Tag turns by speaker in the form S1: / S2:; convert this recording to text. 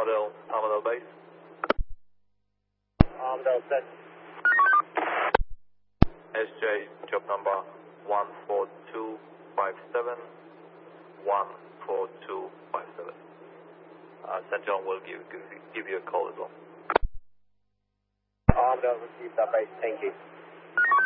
S1: Armadale base.
S2: Armadale set.
S1: SJ, job number 14257. 14257. St. John will give you a call as well.
S2: Armadale received that base, thank you.